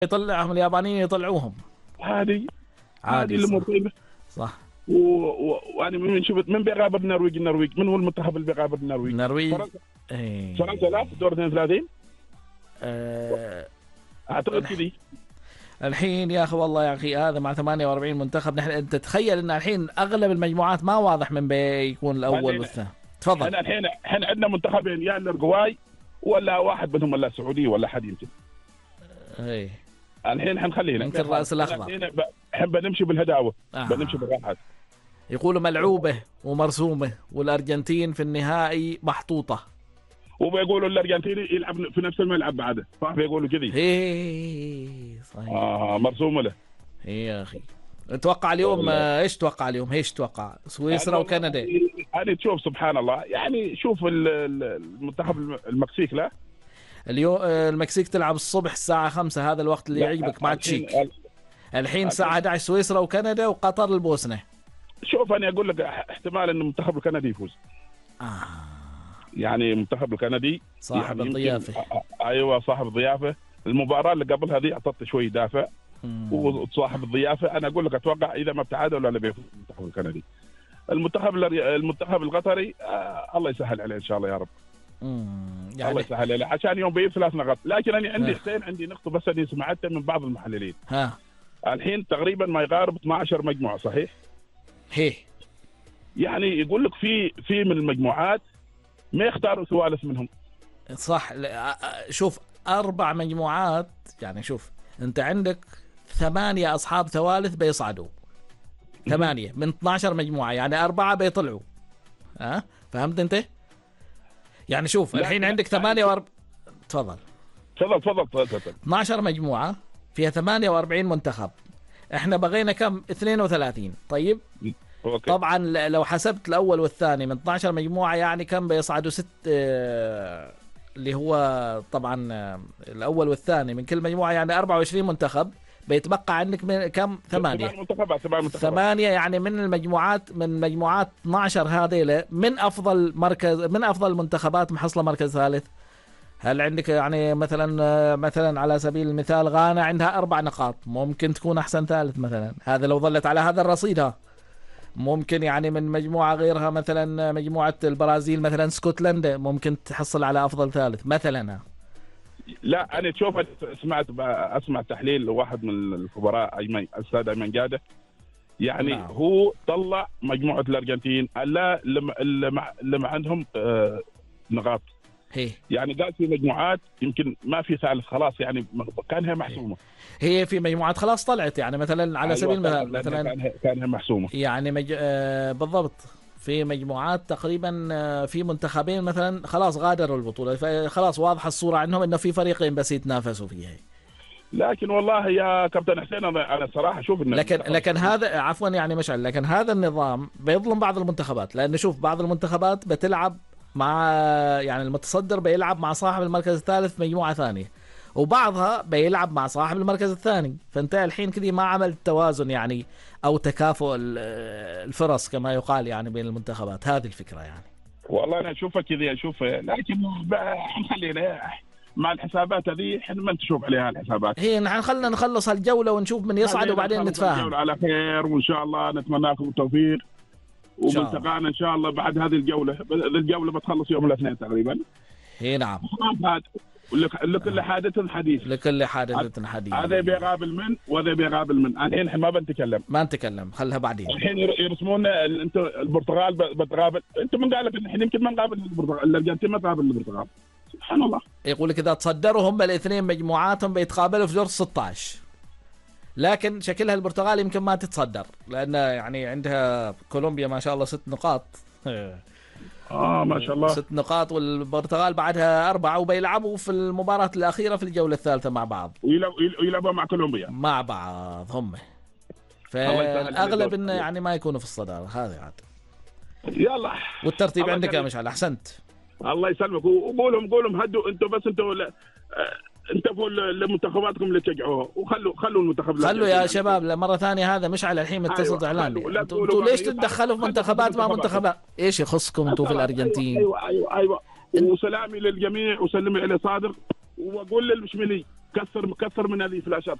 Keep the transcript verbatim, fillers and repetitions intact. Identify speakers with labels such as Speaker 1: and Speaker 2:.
Speaker 1: يطلعهم اليابانيين يطلعوهم.
Speaker 2: هذه
Speaker 1: عادي
Speaker 2: هذه
Speaker 1: صح.
Speaker 2: المصيبه.
Speaker 1: صح.
Speaker 2: ويعني من شفت من بيقابل النرويج النرويج من هو المنتخب اللي بيقابل النرويج؟
Speaker 1: النرويج
Speaker 2: فرنسا.
Speaker 1: ايه.
Speaker 2: فرنسا لا دور اثنين وثلاثين
Speaker 1: أه...
Speaker 2: اعتقد كذي.
Speaker 1: الحين يا اخي والله يا اخي هذا مع ثمانية وأربعين منتخب، نحن انت تتخيل ان الحين اغلب المجموعات ما واضح من بيكون الاول والثاني. تفضل.
Speaker 2: احنا الحين احنا عندنا منتخبين، يا الارجواي ولا واحد منهم ولا السعوديه ولا حد يمكن.
Speaker 1: ايه
Speaker 2: الحين حنخلينا
Speaker 1: يمكن الراس الاخضر.
Speaker 2: الحين بنمشي بالهداوه.
Speaker 1: آه.
Speaker 2: بنمشي بالراحه.
Speaker 1: يقولوا ملعوبه ومرسومه والارجنتين في النهائي محطوطه.
Speaker 2: وبيقولوا الارجنتيني يلعب في نفس الملعب بعده، صح بيقولوا كذي.
Speaker 1: ايه صحيح.
Speaker 2: اه مرسومه له.
Speaker 1: ايه يا اخي. اتوقع اليوم آه ايش توقع اليوم؟ ايش توقع؟ سويسرا
Speaker 2: يعني
Speaker 1: وكندا.
Speaker 2: يعني تشوف سبحان الله، يعني شوف المنتخب المكسيك لا
Speaker 1: اليوم آه المكسيك تلعب الصبح الساعه خمسة، هذا الوقت اللي يعجبك مع تشيك. الحين الساعه احد عشر سويسرا وكندا وقطر البوسنه.
Speaker 2: شوف انا اقول لك احتمال ان المنتخب الكندي يفوز.
Speaker 1: آه.
Speaker 2: يعني المنتخب الكندي
Speaker 1: صاحب
Speaker 2: يعني
Speaker 1: الضيافه.
Speaker 2: ايوه صاحب الضيافه. المباراه اللي قبلها دي اعطت شوي دافع وصاحب الضيافه. انا اقول لك اتوقع اذا ما ابتعدوا ولا بيفوز المنتخب الكندي. المنتخب المنتخب القطري آه الله يسهل عليه ان شاء الله يا رب. يعني الله يسهل عليه عشان يوم بيجيب ثلاث نقاط. لكن انا عندي حسين عندي نقطه بس اني سمعتها من بعض المحللين.
Speaker 1: ها
Speaker 2: الحين تقريبا ما يقارب اثنا عشر مجموعه صحيح؟
Speaker 1: هي
Speaker 2: يعني يقول لك في في من المجموعات ما يختاروا ثوالث منهم.
Speaker 1: صح. شوف اربع مجموعات، يعني شوف انت عندك ثمانية اصحاب ثوالث بيصعدوا، ثمانية من اثنا عشر مجموعة، يعني اربعة بيطلعوا. ها أه؟ فهمت انت؟ يعني شوف الحين عندك ثمانية وارب... تفضل
Speaker 2: تفضل تفضل تفضل.
Speaker 1: اثنا عشر مجموعة فيها ثمانية وأربعين منتخب، احنا بغينا كم؟ اثنين وثلاثين. طيب
Speaker 2: أوكي.
Speaker 1: طبعا لو حسبت الاول والثاني من اثنا عشر مجموعة يعني كم بيصعدوا؟ ست آه... اللي هو طبعا آه... الاول والثاني من كل مجموعة يعني أربعة وعشرين منتخب. بيتبقى عندك من كم؟ ثمانية. ثمانية يعني من المجموعات من مجموعات اثنا عشر هذيله من افضل مركز من افضل المنتخبات محصلة مركز ثالث. هل عندك يعني مثلا مثلا على سبيل المثال غانا عندها اربع نقاط، ممكن تكون احسن ثالث مثلا، هذا لو ظلت على هذا الرصيد. ها ممكن يعني من مجموعة غيرها مثلا مجموعة البرازيل مثلا اسكتلندا ممكن تحصل على افضل ثالث مثلا.
Speaker 2: لا انا تشوف سمعت اسمع تحليل واحد من الخبراء ايمن الاستاذ ايمن جاده، يعني نعم. هو طلع مجموعه الارجنتين لا اللي ما عندهم آه نقاط.
Speaker 1: هي.
Speaker 2: يعني قال في مجموعات يمكن ما في ثالث خلاص، يعني كانها محسومه.
Speaker 1: هي في مجموعات خلاص طلعت، يعني مثلا على سبيل المثال مثلا
Speaker 2: كانها محسومه
Speaker 1: يعني مج... آه بالضبط. في مجموعات تقريبا في منتخبين مثلا خلاص غادروا البطولة، فخلاص واضحة الصورة عنهم انه في فريقين بس يتنافسوا فيها.
Speaker 2: لكن والله يا كابتن حسين انا صراحة اشوف انه
Speaker 1: لكن لكن هذا عفوا يعني مشعل، لكن هذا النظام بيظلم بعض المنتخبات، لانه شوف بعض المنتخبات بتلعب مع يعني المتصدر بيلعب مع صاحب المركز الثالث مجموعة ثانية، وبعضها بيلعب مع صاحب المركز الثاني، فانت الحين كذي ما عملت توازن يعني او تكافؤ الفرص كما يقال يعني بين المنتخبات. هذه الفكرة يعني.
Speaker 2: والله انا اشوفها كذي اشوفها، لكن حنخلينا مع الحسابات هذه احنا ما نشوف عليها الحسابات.
Speaker 1: هي نحن خلنا نخلص هالجولة ونشوف من يصعد وبعدين نتفاهم.
Speaker 2: الجولة على خير وان شاء الله نتمنى لكم التوفيق وملتقانا ان شاء الله بعد هذه الجولة. الجولة بتخلص يوم الاثنين تقريبا.
Speaker 1: اي نعم.
Speaker 2: لكل حادث حديث.
Speaker 1: لكل حادث حديث.
Speaker 2: هذا بيقابل من وهذا بيقابل من. الحين احنا ما بنتكلم.
Speaker 1: ما نتكلم، خلها بعدين.
Speaker 2: الحين يرسمون انت البرتغال بتقابل، انت من قال لك ان احنا يمكن ما نقابل البرتغال، الارجنتين ما تقابل البرتغال. سبحان الله.
Speaker 1: يقول لك اذا تصدروا هم الاثنين مجموعاتهم بيتقابلوا في دور ستة عشر. لكن شكلها البرتغال يمكن ما تتصدر، لان يعني عندها كولومبيا ما شاء الله ست نقاط.
Speaker 2: اه ما شاء الله
Speaker 1: ست نقاط، والبرتغال بعدها أربعة، وبيلعبوا في المباراة الأخيرة في الجولة الثالثة مع بعض.
Speaker 2: ويلعبوا مع كولومبيا
Speaker 1: مع بعض هم. فالأغلب إنه يعني ما يكونوا في الصدارة هذا عاد.
Speaker 2: يلا.
Speaker 1: والترتيب عندك يا مشعل أحسنت.
Speaker 2: الله يسلمك. وقولهم قولهم هدوا انتوا بس انتوا ل... انتبهوا لمنتخباتكم اللي تشجعوها، وخلوا خلوا المنتخب
Speaker 1: خلوا يا شباب مرة ثانية. هذا مش على الحين متصل أيوة إعلامي. انتوا ليش تتدخلوا في منتخبات مع منتخبات؟ ايش يخصكم انتوا في الأرجنتين؟
Speaker 2: ايوه ايوه ايوه, أيوة. وسلامي للجميع وسلمي على صادق، واقول للمشملي كثر كثر من هذه الفلاشات